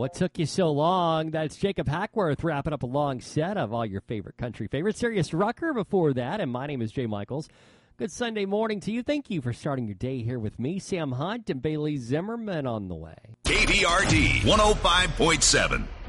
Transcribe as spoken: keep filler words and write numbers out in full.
What took you so long? That's Jacob Hackworth wrapping up a long set of all your favorite country favorites. Sirius Rucker before that, and my name is Jay Michaels. Good Sunday morning to you. Thank you for starting your day here with me, Sam Hunt, and Bailey Zimmerman on the way. K B R D one oh five point seven.